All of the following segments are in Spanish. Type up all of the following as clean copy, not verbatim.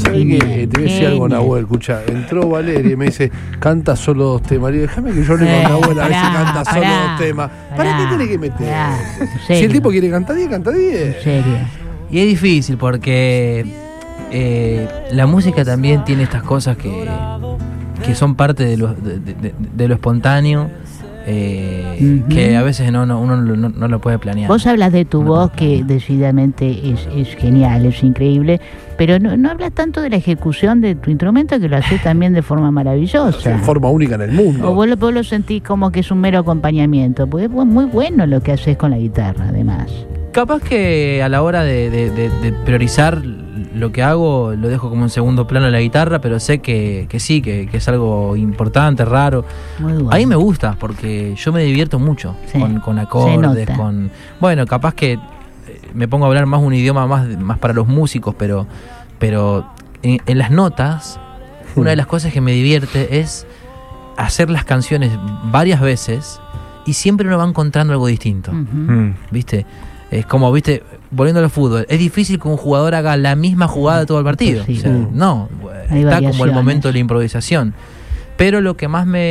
¿Sabés que te voy a decir algo, Nahuel? Escucha, entró Valeria y me dice, canta solo 2 temas. Le digo, déjame que yo le con Nahuel a ver si canta solo 2 temas. ¿Para qué tiene que meter? Si el tipo quiere cantar 10, canta 10. En serio. Y es difícil porque la música también tiene estas cosas que son parte de lo espontáneo. Que a veces uno no lo puede planear. Vos hablas de tu voz, que decididamente es genial, es increíble, pero no hablas tanto de la ejecución de tu instrumento, que lo haces también de forma maravillosa. De forma única en el mundo. O vos lo sentís como que es un mero acompañamiento, porque es muy bueno lo que haces con la guitarra, además. Capaz que a la hora de priorizar lo que hago, lo dejo como en segundo plano la guitarra, pero sé que sí, que es algo importante, raro. Muy bueno. A mí me gusta, porque yo me divierto mucho con acordes, bueno, capaz que me pongo a hablar más un idioma más para los músicos, pero en las notas, una de las cosas que me divierte es hacer las canciones varias veces y siempre uno va encontrando algo distinto. ¿Viste? Es como, viste, volviendo al fútbol, es difícil que un jugador haga la misma jugada todo el partido. O sea, no, está como el momento de la improvisación. Pero lo que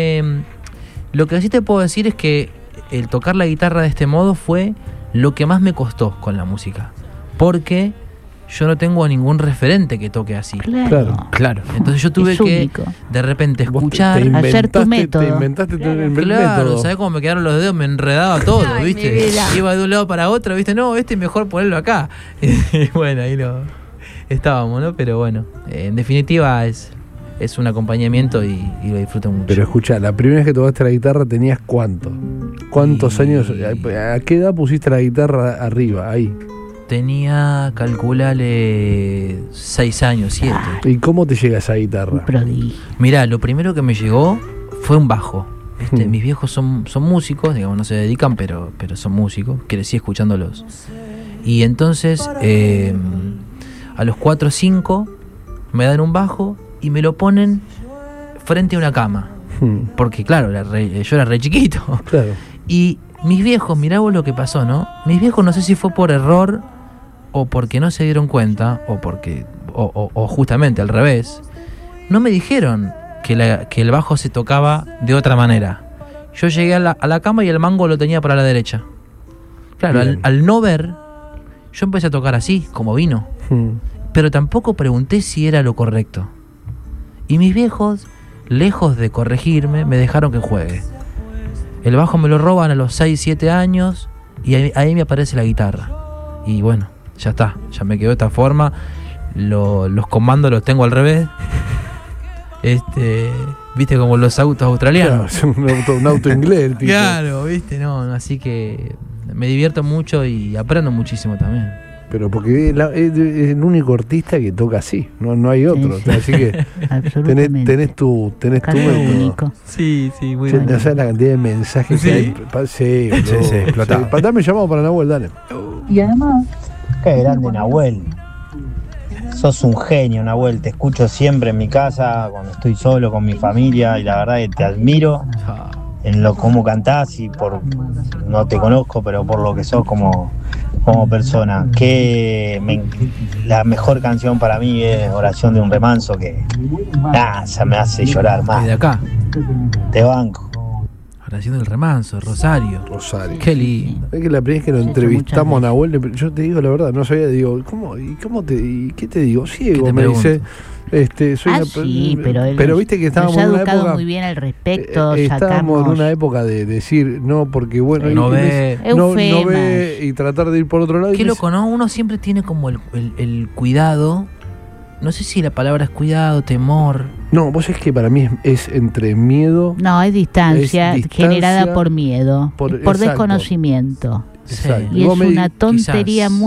sí te puedo decir es que el tocar la guitarra de este modo fue lo que más me costó con la música. Porque yo no tengo ningún referente que toque así. Claro. Entonces yo tuve que de repente escuchar, hacer tu método. Te inventaste el claro, método. ¿sabés cómo me quedaron los dedos? Me enredaba todo, ¿viste? Iba de un lado para otro, ¿viste? No, es mejor ponerlo acá. Y bueno, ahí estábamos, ¿no? Pero bueno, en definitiva es un acompañamiento y lo disfruto mucho. Pero escucha, la primera vez que tocaste la guitarra tenías ¿cuántos años? ¿A qué edad pusiste la guitarra arriba, ahí? Tenía, calculale, 6 años, 7. ¿Y cómo te llega esa guitarra? Mirá, lo primero que me llegó fue un bajo. Mis viejos son músicos, digamos, no se dedican, pero son músicos. Crecí escuchándolos. Y entonces, a los 4 o 5, me dan un bajo y me lo ponen frente a una cama. Porque, claro, yo era re chiquito. Claro. Y mis viejos, mirá vos lo que pasó, ¿no? Mis viejos, no sé si fue por error o porque no se dieron cuenta, o justamente al revés, no me dijeron que el bajo se tocaba de otra manera. Yo llegué a la cama y el mango lo tenía para la derecha. Claro, al no ver, yo empecé a tocar así, como vino. Pero tampoco pregunté si era lo correcto. Y mis viejos, lejos de corregirme, me dejaron que juegue. El bajo me lo roban a los 6, 7 años y ahí me aparece la guitarra. Y bueno, ya está, ya me quedó de esta forma. Los comandos los tengo al revés. Viste, como los autos australianos. Claro, un auto inglés. Tipo. Claro, viste, no, así que me divierto mucho y aprendo muchísimo también. Pero porque es el único artista que toca así, no hay otro. Sí. Así que tenés tu método. Sí, muy bien. No sabes la cantidad de mensajes que hay. Sí, explotado. Dame llamado para Nahuel, dale. Y además, qué grande Nahuel. Sos un genio, Nahuel. Te escucho siempre en mi casa, cuando estoy solo con mi familia, y la verdad que te admiro en cómo cantás y no te conozco, pero por lo que sos como persona. La mejor canción para mí es Oración de un remanso, que se me hace llorar más. De acá. Te banco. Oración del remanso, Rosario. Qué lindo. Es que la primera vez que lo entrevistamos a Nahuel, yo te digo la verdad, no sabía, digo, ¿qué te digo? Ciego, me dice. Sí, pero viste que estábamos en una época muy bien al respecto. Estábamos en una época de decir no, porque bueno, no ve y tratar de ir por otro lado. Qué loco, ¿no? Uno siempre tiene como el cuidado. No sé si la palabra es cuidado, temor. No, vos es que para mí es entre miedo. No, es distancia generada por miedo, por desconocimiento. Exacto. Y es una tontería muy